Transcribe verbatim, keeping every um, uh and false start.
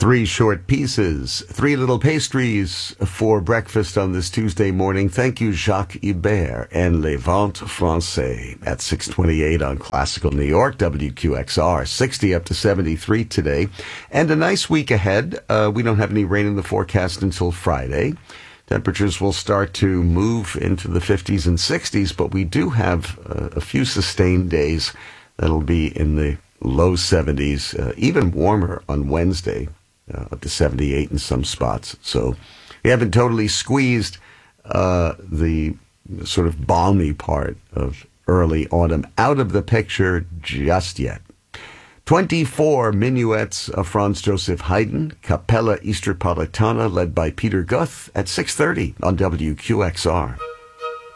Three short pieces, three little pastries for breakfast on this Tuesday morning. Thank you, Jacques Ibert and Les Ventes Français at six twenty-eight on Classical New York, W Q X R, sixty up to seventy-three today. And a nice week ahead. Uh, we don't have any rain in the forecast until Friday. Temperatures will start to move into the fifties and sixties, but we do have uh, a few sustained days that'll be in the low seventies, uh, even warmer on Wednesday. Uh, up to seventy-eight in some spots. So we haven't totally squeezed uh, the sort of balmy part of early autumn out of the picture just yet. twenty-four minuets of Franz Joseph Haydn, Capella Easterpolitana, led by Peter Guth at six thirty on W Q X R.